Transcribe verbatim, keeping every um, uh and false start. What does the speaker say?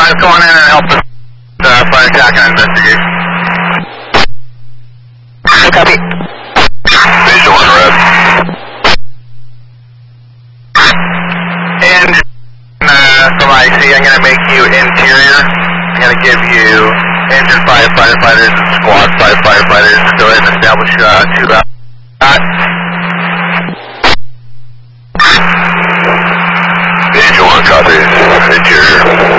guys go on in and help us uh, fire attack and investigation. Copy. Visual on red. And uh, from I C, I'm going to make you interior. I'm going to give you engine five firefighters and squad five firefighters. Go ahead and establish uh, two out. Visual on copy. Interior.